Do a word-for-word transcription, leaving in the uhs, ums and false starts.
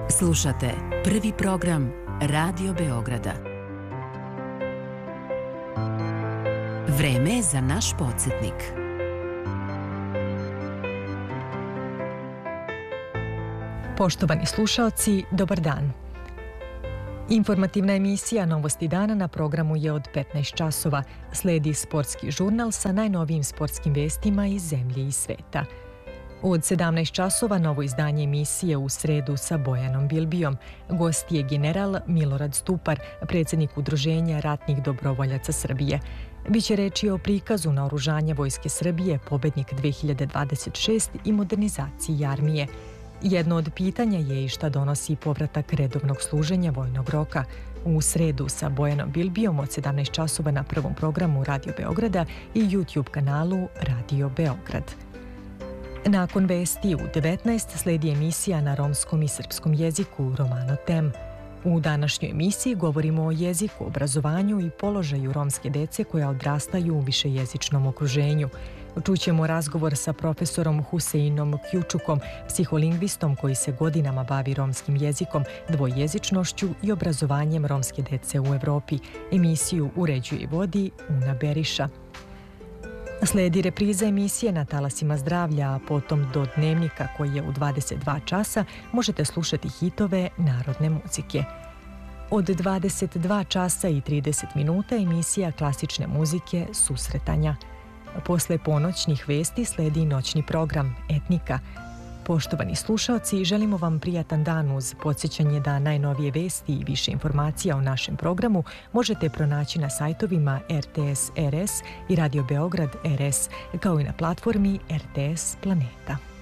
Slušate prvi program Radio Beograda. Vreme je za naš podsjetnik. Poštovani slušaoci, dobar dan. Informativna emisija Novosti dana na programu je od petnaest časova. Sledi sportski žurnal sa najnovijim sportskim vestima iz zemlje i sveta. Od sedamnaest časova novo izdanje emisije U sredu sa Bojanom Bilbijom. Gost je general Milorad Stupar, predsjednik Udruženja ratnih dobrovoljaca Srbije. Biće reči o prikazu naoružanja Vojske Srbije, pobednik dve hiljade dvadeset šeste i modernizaciji armije. Jedno od pitanja je i šta donosi povratak redovnog služenja vojnog roka. U sredu sa Bojanom Bilbijom od sedamnaest časova na prvom programu Radio Beograda i YouTube kanalu Radio Beograd. Nakon vesti u devetnaest sledi emisija na romskom i srpskom jeziku Romano Tem. U današnjoj emisiji govorimo o jeziku, obrazovanju i položaju romske dece koja odrastaju u višejezičnom okruženju. Čućemo razgovor sa profesorom Huseinom Kjučukom, psiholingvistom koji se godinama bavi romskim jezikom, dvojezičnošću i obrazovanjem romske dece u Evropi. Emisiju uređuje i vodi Una Beriša. Sledi repriza emisije na talasima zdravlja, a potom do dnevnika koji je u dvadeset dva časa možete slušati hitove narodne muzike. Od dvadeset dva časa i trideset minuta emisija klasične muzike Susretanja. Posle ponoćnih vesti sledi noćni program Etnika. Poštovani slušaoci, želimo vam prijatan dan uz podsjećanje da najnovije vesti i više informacija o našem programu možete pronaći na sajtovima R T S R S i Radio Beograd R S, kao i na platformi R T S Planeta.